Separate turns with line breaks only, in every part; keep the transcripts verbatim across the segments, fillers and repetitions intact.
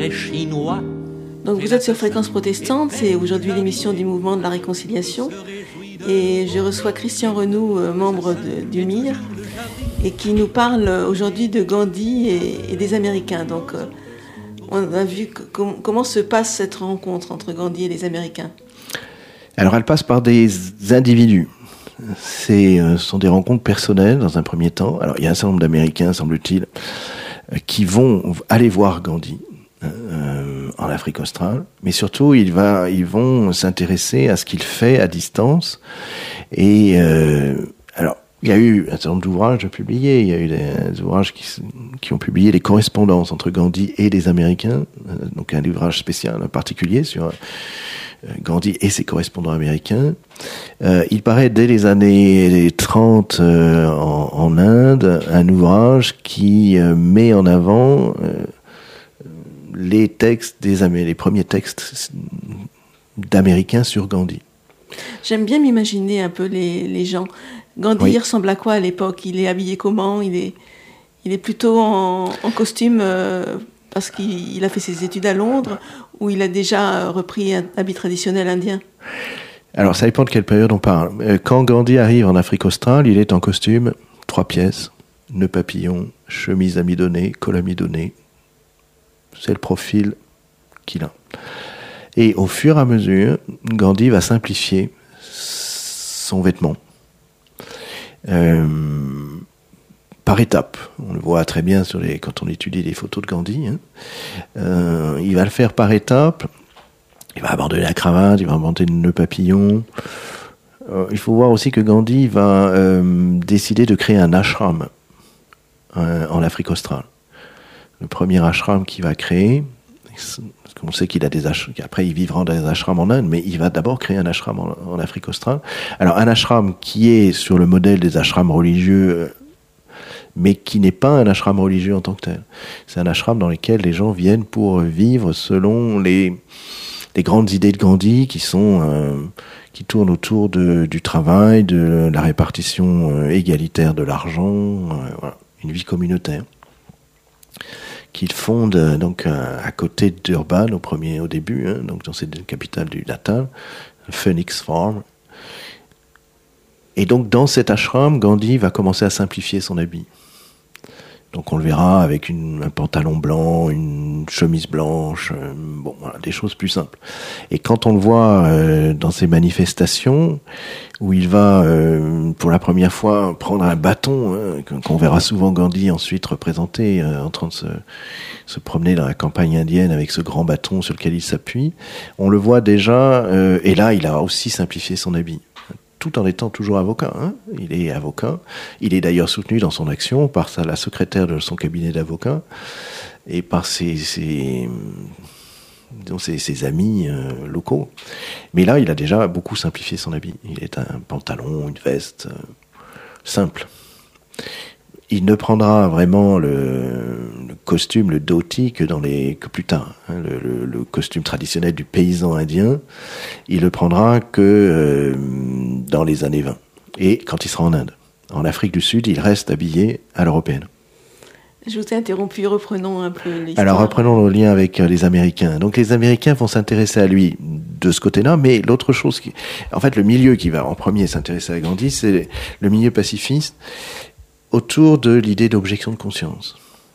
les Chinois.
Donc vous êtes sur Fréquence Protestante, c'est aujourd'hui l'émission du Mouvement de la Réconciliation. Et je reçois Christian Renoux, membre de, du M I R, et qui nous parle aujourd'hui de Gandhi et, et des Américains. Donc on a vu que, com- comment se passe cette rencontre entre Gandhi et les Américains.
Alors elle passe par des individus. C'est, ce sont des rencontres personnelles dans un premier temps. Alors il y a un certain nombre d'Américains, semble-t-il, qui vont aller voir Gandhi euh, en Afrique australe, mais surtout ils, va, ils vont s'intéresser à ce qu'il fait à distance. Et euh, alors il y a eu un certain nombre d'ouvrages publiés. Il y a eu des, des ouvrages qui, qui ont publié les correspondances entre Gandhi et les Américains. Donc un ouvrage spécial, particulier sur Gandhi et ses correspondants américains. Euh, il paraît dès les années trente euh, en, en Inde un ouvrage qui euh, met en avant euh, les textes des Américains, les premiers textes d'Américains sur Gandhi.
J'aime bien m'imaginer un peu les, les gens. Gandhi oui. Il ressemble à quoi à l'époque ? Il est habillé comment ? Il est, il est plutôt en, en costume euh, parce qu'il il a fait ses études à Londres, où il a déjà repris un habit traditionnel indien?
Alors, ça dépend de quelle période on parle. Quand Gandhi arrive en Afrique australe, il est en costume, trois pièces, nœud papillon, chemise amidonnée, col amidonné. C'est le profil qu'il a. Et au fur et à mesure, Gandhi va simplifier son vêtement. Euh, par étapes. On le voit très bien sur les, quand on étudie les photos de Gandhi. Hein. Euh, il va le faire par étapes. Il va abandonner la cravate, il va abandonner le nœud papillon. Euh, il faut voir aussi que Gandhi va euh, décider de créer un ashram euh, en Afrique australe. Le premier ashram qu'il va créer, parce qu'on sait qu'il a des ashrams, qu'après il vivra dans des ashrams en Inde, mais il va d'abord créer un ashram en, en Afrique australe. Alors un ashram qui est sur le modèle des ashrams religieux, mais qui n'est pas un ashram religieux en tant que tel. C'est un ashram dans lequel les gens viennent pour vivre selon les, les grandes idées de Gandhi qui sont euh, qui tournent autour de, du travail, de la répartition euh, égalitaire de l'argent, euh, voilà, une vie communautaire qu'il fonde euh, donc euh, à côté de Durban au premier au début, hein, donc dans cette capitale du Natal, Phoenix Farm. Et donc dans cet ashram, Gandhi va commencer à simplifier son habit. Donc on le verra avec une, un pantalon blanc, une chemise blanche, euh, bon, voilà, des choses plus simples. Et quand on le voit euh, dans ces manifestations, où il va euh, pour la première fois prendre un bâton, hein, qu'on verra souvent Gandhi ensuite représenté euh, en train de se, se promener dans la campagne indienne avec ce grand bâton sur lequel il s'appuie, on le voit déjà, euh, et là il a aussi simplifié son habit. Tout en étant toujours avocat. Hein. Il est avocat. Il est d'ailleurs soutenu dans son action par sa, la secrétaire de son cabinet d'avocats et par ses, ses, disons ses, ses amis euh, locaux. Mais là, il a déjà beaucoup simplifié son habit. Il est un pantalon, une veste euh, simple. Il ne prendra vraiment le, le costume, le dhoti, que, dans les, que plus tard. Hein, le, le, le costume traditionnel du paysan indien, il le prendra que euh, dans les années vingt. Et quand il sera en Inde. En Afrique du Sud, il reste habillé à l'européenne.
Je vous ai interrompu, reprenons un peu l'histoire.
Alors reprenons le lien avec les Américains. Donc les Américains vont s'intéresser à lui de ce côté-là, mais l'autre chose, qui, en fait le milieu qui va en premier s'intéresser à Gandhi, c'est le milieu pacifiste, autour de l'idée d'objection de conscience.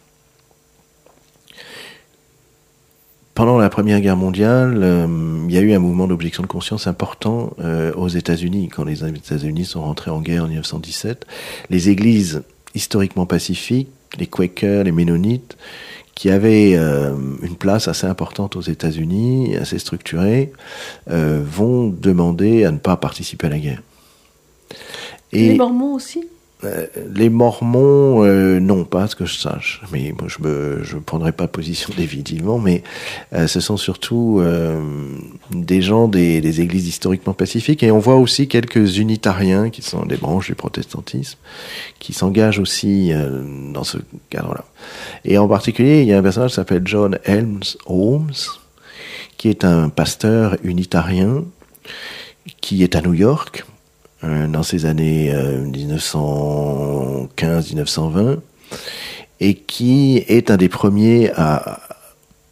Pendant la Première Guerre mondiale, euh, il y a eu un mouvement d'objection de conscience important euh, aux États-Unis. Quand les États-Unis sont rentrés en guerre en dix-neuf cent dix-sept, les églises historiquement pacifiques, les Quakers, les Ménonites, qui avaient euh, une place assez importante aux États-Unis, assez structurée, euh, vont demander à ne pas participer à la guerre.
Et les Mormons aussi ?
Euh, les Mormons, euh, non, pas à ce que je sache. Mais moi, je ne je prendrai pas position définitivement, mais euh, ce sont surtout euh, des gens des, des églises historiquement pacifiques. Et on voit aussi quelques unitariens, qui sont des branches du protestantisme, qui s'engagent aussi euh, dans ce cadre-là. Et en particulier, il y a un personnage qui s'appelle John Helms Holmes, qui est un pasteur unitarien, qui est à New York, dans ces années euh, dix-neuf cent quinze dix-neuf cent vingt, et qui est un des premiers à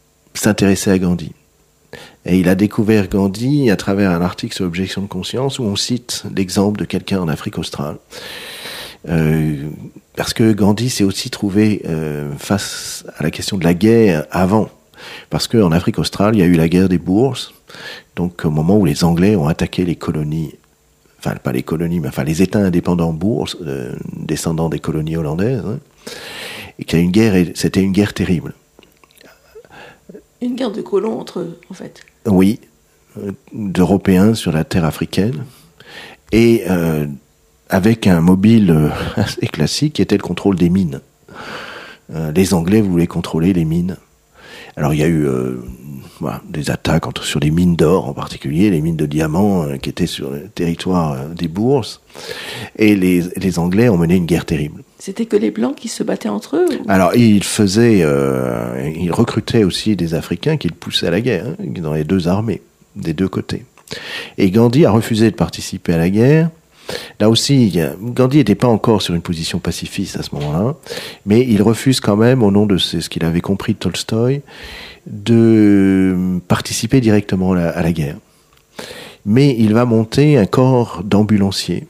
s'intéressait à Gandhi. Et il a découvert Gandhi à travers un article sur l'objection de conscience où on cite l'exemple de quelqu'un en Afrique australe. Euh, parce que Gandhi s'est aussi trouvé euh, face à la question de la guerre avant. Parce qu'en Afrique australe, il y a eu la guerre des bourses, donc au moment où les Anglais ont attaqué les colonies, enfin pas les colonies, mais enfin les États indépendants bourses, euh, descendants des colonies hollandaises, hein, et qu'il y a une guerre, et c'était une guerre terrible.
Une guerre de colons entre eux, en fait.
Oui, euh, d'Européens sur la terre africaine, et euh, avec un mobile euh, assez classique qui était le contrôle des mines. Euh, les Anglais voulaient contrôler les mines. Alors il y a eu euh, voilà, des attaques entre, sur les mines d'or en particulier, les mines de diamants euh, qui étaient sur le territoire euh, des bourses, et les, les Anglais ont mené une guerre terrible.
C'était que les Blancs qui se battaient entre eux ou...
Alors ils faisaient, euh, ils recrutaient aussi des Africains qui le poussaient à la guerre, hein, dans les deux armées, des deux côtés. Et Gandhi a refusé de participer à la guerre. Là aussi, Gandhi n'était pas encore sur une position pacifiste à ce moment-là, mais il refuse quand même, au nom de ce qu'il avait compris de Tolstoï, de participer directement à la, à la guerre. Mais il va monter un corps d'ambulanciers,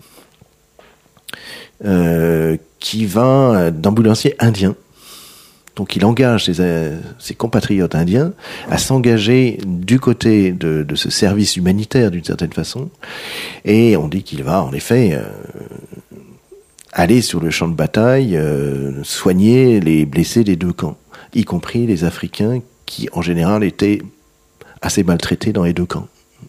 euh, qui va, d'ambulanciers indiens. Donc il engage ses, ses compatriotes indiens à s'engager du côté de, de ce service humanitaire d'une certaine façon. Et on dit qu'il va en effet euh, aller sur le champ de bataille, euh, soigner les blessés des deux camps, y compris les Africains qui en général étaient assez maltraités dans les deux camps.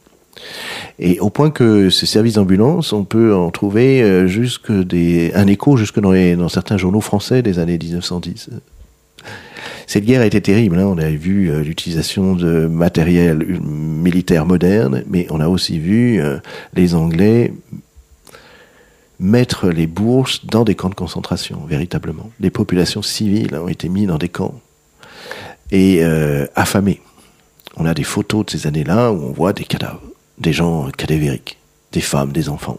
Et au point que ce service d'ambulance, on peut en trouver euh, jusque des, un écho jusque dans, les, dans certains journaux français des années dix-neuf cent dix. Cette guerre a été terrible, hein. On a vu euh, l'utilisation de matériel militaire moderne, mais on a aussi vu euh, les Anglais mettre les bourses dans des camps de concentration, véritablement. Les populations civiles ont été mises dans des camps et euh, affamées. On a des photos de ces années-là où on voit des cadavres, des gens cadavériques, des femmes, des enfants.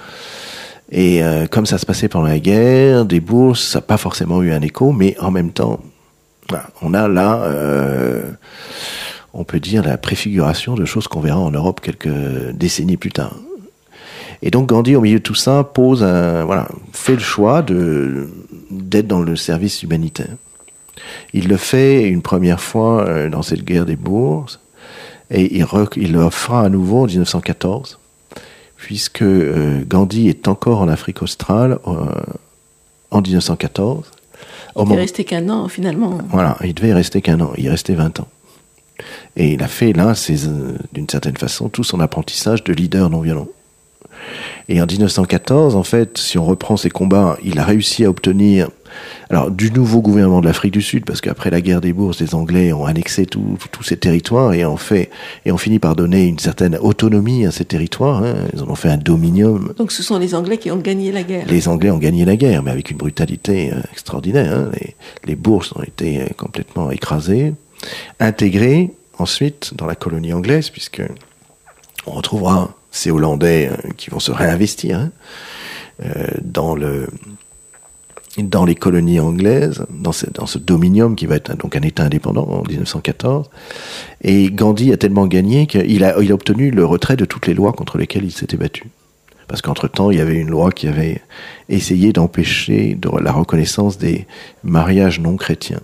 Et euh, comme ça se passait pendant la guerre, des bourses, ça n'a pas forcément eu un écho, mais en même temps, on a là, euh, on peut dire, la préfiguration de choses qu'on verra en Europe quelques décennies plus tard. Et donc Gandhi, au milieu de tout ça, pose un, voilà, fait le choix de, d'être dans le service humanitaire. Il le fait une première fois euh, dans cette guerre des bourses, et il, rec, il le fera à nouveau en dix-neuf cent quatorze, puisque euh, Gandhi est encore en Afrique australe euh, en dix-neuf cent quatorze.
Il devait rester qu'un an, finalement.
Voilà, il devait rester qu'un an. Il restait vingt ans. Et il a fait, là, c'est, euh, d'une certaine façon, tout son apprentissage de leader non violent. Et en dix-neuf cent quatorze, en fait, si on reprend ses combats, il a réussi à obtenir, alors, du nouveau gouvernement de l'Afrique du Sud, parce qu'après la guerre des bourses, les Anglais ont annexé tous ces territoires et ont fait, et ont fini par donner une certaine autonomie à ces territoires, hein. Ils en ont fait un dominium.
Donc ce sont les Anglais qui ont gagné la guerre.
Les Anglais ont gagné la guerre, mais avec une brutalité euh, extraordinaire, hein. Les, les bourses ont été euh, complètement écrasées, intégrées ensuite dans la colonie anglaise, puisque on retrouvera ces Hollandais euh, qui vont se réinvestir, hein, euh, dans le dans les colonies anglaises, dans ce, dans ce dominium qui va être donc un État indépendant en dix-neuf cent quatorze. Et Gandhi a tellement gagné qu'il a, il a obtenu le retrait de toutes les lois contre lesquelles il s'était battu. Parce qu'entre-temps, il y avait une loi qui avait essayé d'empêcher de la reconnaissance des mariages non chrétiens.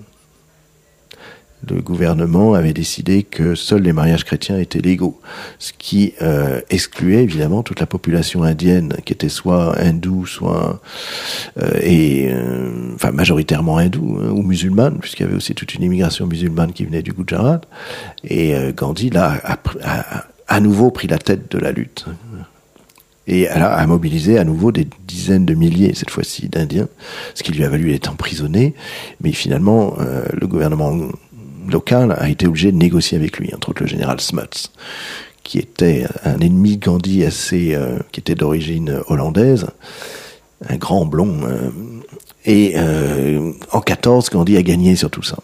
Le gouvernement avait décidé que seuls les mariages chrétiens étaient légaux, ce qui euh, excluait évidemment toute la population indienne qui était soit hindoue, soit euh, et euh, enfin majoritairement hindoue, hein, ou musulmane, puisqu'il y avait aussi toute une immigration musulmane qui venait du Gujarat. Et euh, Gandhi là a, a, a à nouveau pris la tête de la lutte. Et elle a, a mobilisé à nouveau des dizaines de milliers, cette fois-ci, d'Indiens, ce qui lui a valu d'être emprisonné. Mais finalement, euh, le gouvernement local a été obligé de négocier avec lui, entre autres le général Smuts, qui était un ennemi de Gandhi assez, euh, qui était d'origine hollandaise, un grand blond. Euh, et euh, en quatorze, Gandhi a gagné sur tout ça.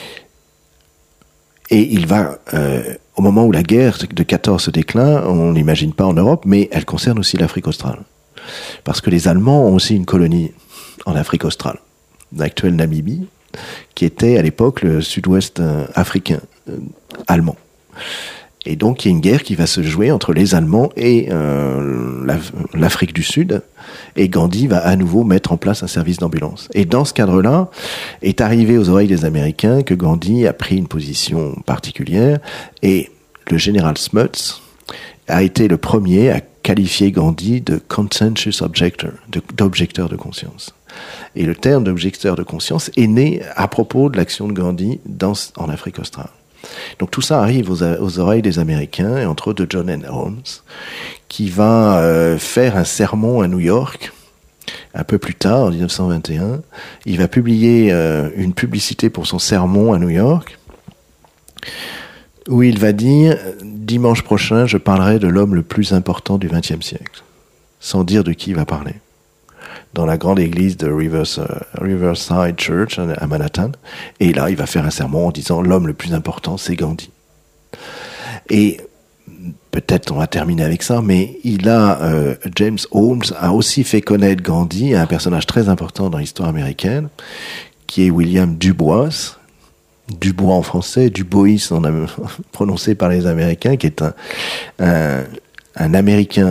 Et il va, euh, au moment où la guerre de quatorze se déclare, on n'imagine pas en Europe, mais elle concerne aussi l'Afrique australe. Parce que les Allemands ont aussi une colonie en Afrique australe, l'actuelle Namibie, qui était à l'époque le sud-ouest africain. euh, allemands. Et donc, il y a une guerre qui va se jouer entre les Allemands et euh, la, l'Afrique du Sud. Et Gandhi va à nouveau mettre en place un service d'ambulance. Et dans ce cadre-là, est arrivé aux oreilles des Américains que Gandhi a pris une position particulière. Et le général Smuts a été le premier à qualifier Gandhi de conscientious objector, de, d'objecteur de conscience. Et le terme d'objecteur de conscience est né à propos de l'action de Gandhi dans, en Afrique australe. Donc tout ça arrive aux, aux oreilles des Américains, et entre autres de John N. Holmes, qui va euh, faire un sermon à New York, un peu plus tard, en dix-neuf cent vingt et un. Il va publier euh, une publicité pour son sermon à New York, où il va dire « Dimanche prochain, je parlerai de l'homme le plus important du vingtième siècle », sans dire de qui il va parler. Dans la grande église de Rivers, uh, Riverside Church à Manhattan. Et là, il va faire un sermon en disant « L'homme le plus important, c'est Gandhi ». Et peut-être on va terminer avec ça, mais il a, euh, James Holmes a aussi fait connaître Gandhi à un personnage très important dans l'histoire américaine, qui est William Dubois. Dubois en français, Dubois en a prononcé par les Américains, qui est un, un, un Américain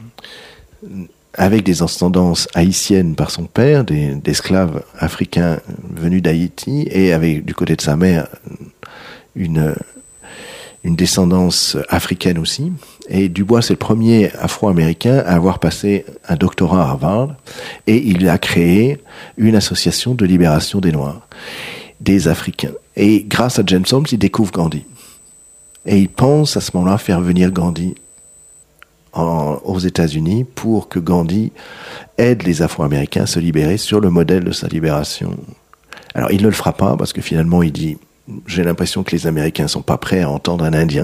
avec des ascendances haïtiennes par son père, des, d'esclaves africains venus d'Haïti, et avec du côté de sa mère une, une descendance africaine aussi. Et Dubois, c'est le premier Afro-Américain à avoir passé un doctorat à Harvard, et il a créé une association de libération des Noirs, des Africains. Et grâce à James Holmes, il découvre Gandhi. Et il pense à ce moment-là faire venir Gandhi En, aux États-Unis pour que Gandhi aide les Afro-Américains à se libérer sur le modèle de sa libération. Alors, il ne le fera pas parce que finalement, il dit « J'ai l'impression que les Américains sont pas prêts à entendre un Indien ».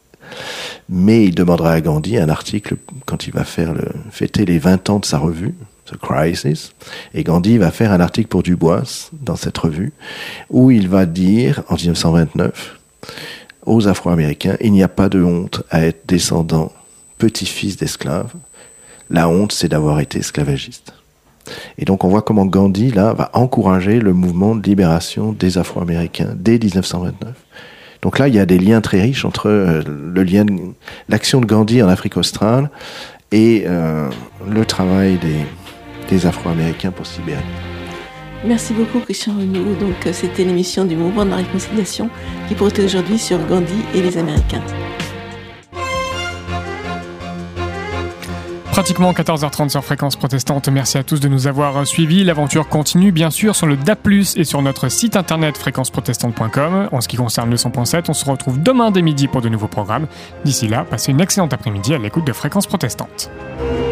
Mais il demandera à Gandhi un article quand il va faire le, fêter les vingt ans de sa revue, The Crisis. Et Gandhi va faire un article pour Dubois dans cette revue où il va dire, en dix-neuf cent vingt-neuf, aux Afro-Américains « Il n'y a pas de honte à être descendant petit-fils d'esclaves. La honte, c'est d'avoir été esclavagiste. » Et donc on voit comment Gandhi, là, va encourager le mouvement de libération des Afro-Américains dès dix-neuf cent vingt-neuf. Donc là, il y a des liens très riches entre euh, le lien de, l'action de Gandhi en Afrique australe et euh, le travail des, des Afro-Américains pour se libérer.
Merci beaucoup Christian Renou. Donc c'était l'émission du Mouvement de la Réconciliation qui portait aujourd'hui sur Gandhi et les Américains.
Pratiquement quatorze heures trente sur Fréquence Protestante. Merci à tous de nous avoir suivis. L'aventure continue bien sûr sur le D A B plus, et sur notre site internet fréquence protestante point com. En ce qui concerne le cent point sept, on se retrouve demain dès midi pour de nouveaux programmes. D'ici là, passez une excellente après-midi à l'écoute de Fréquence Protestante.